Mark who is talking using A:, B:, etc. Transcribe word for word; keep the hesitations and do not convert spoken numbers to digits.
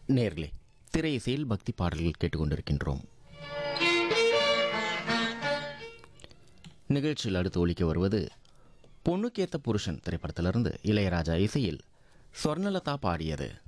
A: நேர்களே, திரை இசையில் பக்தி பாடல்கள் கேட்டுக்கொண்டிருக்கின்றோம். நிகழ்ச்சியில் அடுத்து ஒலிக்க வருவது பொண்ணுக்கேத்த புருஷன் திரைப்படத்திலிருந்து இளையராஜா இசையில் சொர்ணலதா பாடியது.